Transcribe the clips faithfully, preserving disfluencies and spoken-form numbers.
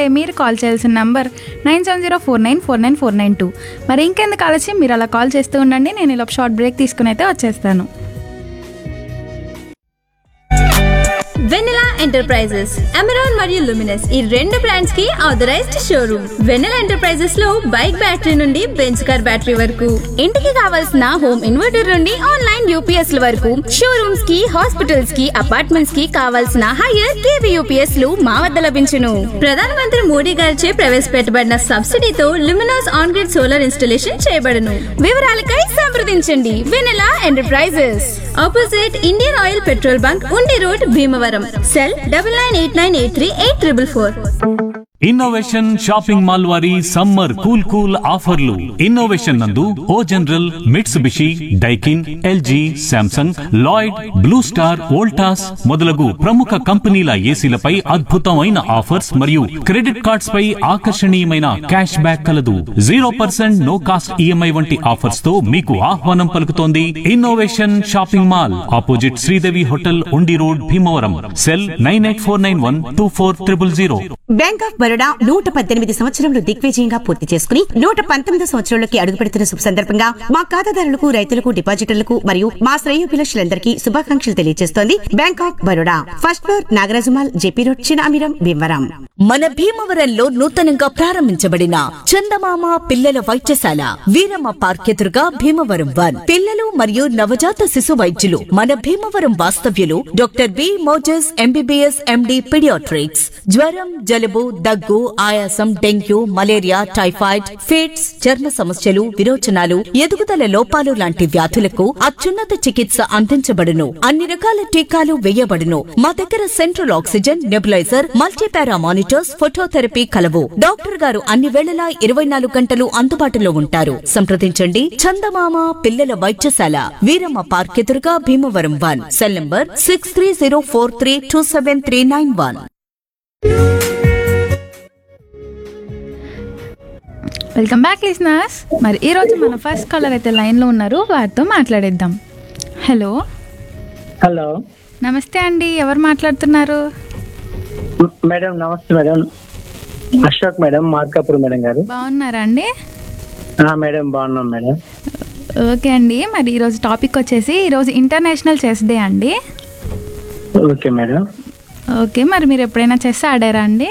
మీరు కాల్ చేయాల్సిన number nine seven zero four nine four nine four nine two. మరి ఇంకెందుకు ఆలస్యం, మీరు అలా కాల్ చేస్తూ ఉండండి. నేను ఇలా షార్ట్ బ్రేక్ తీసుకుని అయితే వచ్చేస్తాను. వెన్నెలా ఎంటర్ప్రైజెస్, అమెరాన్ మరియు లుమినస్ ఈ రెండు బ్రాండ్స్ కి ఆథరైజ్డ్ షోరూమ్. వెన్నెలా ఎంటర్ప్రైజెస్ లో బైక్ బ్యాటరీ నుండి బెంచ్ కార్ బ్యాటరీ వరకు, ఇంటికి కావాల్సిన హోమ్ ఇన్వర్టర్ నుండి ఆన్లైన్ యూపీఎస్ ల వరకు, షోరూమ్స్ కి, హాస్పిటల్స్ కి, అపార్ట్మెంట్స్ కి కావాల్సిన హైయర్ కేవీ యూపీఎస్ లు మా వద్ద లభించును. ప్రధానమంత్రి మోడీ గారిచే ప్రవేశపెట్టబడిన సబ్సిడీతో Luminous on grid solar installation చేయబడును. వివరాలకై సంప్రదించండి వెన్నెలా enterprises, opposite Indian oil petrol bunk, ఉండి road, Bhimavaram. Cell double nine eight nine eight three eight triple four. Innovation shopping mall వారి సమ్మర్ కూల్ కూల్ ఆఫర్లు. ఇన్నోవేషన్ నందు ఓ general, Mitsubishi, Daikin, LG, Samsung, Lloyd, blue star, Voltas మొదలగు ప్రముఖ కంపెనీల ఏసీలపై అద్భుతమైన offers మరియు credit cards పై ఆకర్షణీయమైన క్యాష్ బ్యాక్ కలదు. Zero percent no cost EMI వంటి ఆఫర్స్ తో మీకు ఆహ్వానం పలుకుతోంది innovation shopping mall, opposite Sridevi hotel, ఉండి road, Bhimavaram. Cell nine eight four nine one two four triple zero. Bank of Baroda నూట పద్దెనిమిది సంవత్సరంలో దిగ్విజయంగా పూర్తి చేసుకుని నూట పంతొమ్మిది సంవత్సరంలోకి అడుగుపెడుతున్న శుభ సందర్భంగా మా ఖాతాదారులకు, రైతులకు, డిపాజిటర్లకు మరియు మా శ్రేయోభిలాషులందరికీ శుభాకాంక్షలు తెలియజేస్తోంది bank of Baroda. First floor, నాగరాజుమాల్, JP road, Chinamiram, Bhimavaram. మన భీమవరంలో నూతనంగా ప్రారంభించబడిన చందమామ పిల్లల వైద్యశాల, వీరమ్మ పార్క్ ఎదురుగా, భీమవరం వన్. పిల్లలు మరియు నవజాత శిశు వైద్యులు మన భీమవరం వాస్తవ్యులు డాక్టర్ బి మోజస్, ఎంబీబీఎస్, ఎండి, పీడియాట్రిక్స్. జ్వరం, జలుబు, దగ్గు, ఆయాసం, డెంగ్యూ, మలేరియా, టైఫాయిడ్, ఫిట్స్, చర్మ సమస్యలు, విరోచనాలు, ఎదుగుదల లోపాలు లాంటి వ్యాధులకు అత్యున్నత చికిత్స అందించబడును. అన్ని రకాల టీకాలు వేయబడును. మా దగ్గర central oxygen, nebuliser, multipara monitors, phototherapy కలవు. డాక్టర్ గారు అన్ని వేళలా ఇరవై నాలుగు గంటలు అందుబాటులో ఉంటారు. సంప్రదించండి చందమామ పిల్లల వైద్యశాల, వీరమ్మ పార్క్ ఎదురుగా, Bhimavaram one. Cell number six three zero four three two seven three nine one. Welcome back listeners. మరి ఈరోజు మన ఫస్ట్ కాలర్ అయితే లైన్లో ఉన్నారు, వారితో మాట్లాడేద్దాం. హలో హలో నమస్తే అండి, ఎవరు మాట్లాడుతున్నారు? మేడం నమస్తే madam, Ashok madam, Markapur madam గారు. బాగున్నారా అండి? మేడం బాగున్నాం మేడం. ఓకే అండి, మరి ఈరోజు టాపిక్ వచ్చేసి ఈరోజు ఇంటర్నేషనల్ చెస్ డే అండి. Okay madam. ఓకే, మరి మీరు ఎప్పుడైనా చెస్ ఆడారా అండి?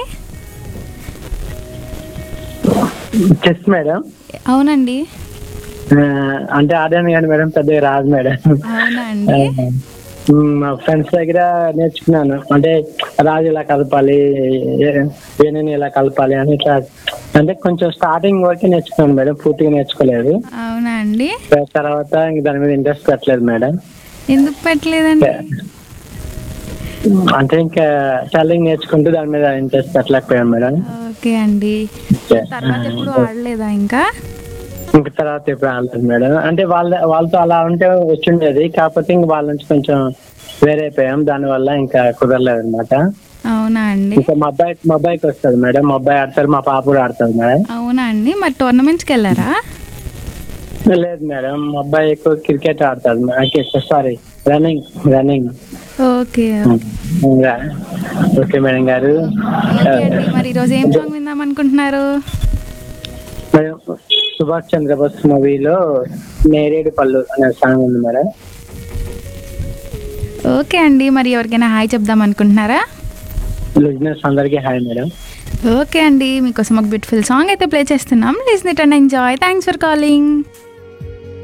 Chess madam? అవునండి. అంటే ఆడాను కానీ మేడం పెద్దగా రాదు మేడం. అవునా అండి? మా ఫ్రెండ్స్ దగ్గర నేర్చుకున్నాను, అంటే రాజు ఇలా కలపాలి, ఏనేని ఇలా కలపాలి అని, ఇట్లా అంటే కొంచెం స్టార్టింగ్ వరకే నేర్చుకున్నాను మేడం, పూర్తిగా నేర్చుకోలేదు. అవునా అండి? తర్వాత ఇంక దాని మీద ఇంట్రెస్ట్ పెట్టలేదు మేడం. ఎందుకు పెట్టలేదండి? అంటే ఇంకా టెల్లింగ్ నేర్చుకుంటూ దాని మీద ఇంట్రెస్ట్ పెట్టలేకపోయాను మేడం. ఓకే అండి, తర్వాత ఎప్పుడు ఆడలేదా? ఇంకా ఇంక తర్వాత ఎప్పుడు ఆడలేదు మేడం. అంటే వాళ్ళ వాళ్ళతో అలా ఉంటే వచ్చిండేది, కాకపోతే ఇంక వాళ్ళ నుంచి కొంచెం వేరే అయిపోయాం, దాని వల్ల ఇంకా కుదరలేదు అనమాట. అవునా అండి? ఇంకా మా అబ్బాయి మా అబ్బాయికి వస్తుంది మేడం, మా అబ్బాయి ఆడతారు, మా పాప కూడా ఆడుతుంది మేడం. అవునా అండి? మరి టోర్నమెంట్స్కి వెళ్ళారా? లేదు మేడం, మా అబ్బాయి ఎక్కువ క్రికెట్ ఆడతాడు, sorry running running okay okay madam గారు. మరి ఈరోజు ఏం సాంగ్ విందాం అనుకుంటున్నారు? మేడం సుభాష్ చంద్రబోస్ మూవీలో నేరేడు పళ్ళు అనే సాంగ్ ఉంది మేడం. ఓకే అండి, మరి ఎవరికైనా హాయ్ చెప్దాం అనుకుంటున్నారా? లిజనర్స్ అందరికీ హాయ్ మేడం. ఓకే అండి, మీకోసం ఒక బ్యూటిఫుల్ సాంగ్ అయితే ప్లే చేస్తున్నాం. Listen it and enjoy. Thanks for calling.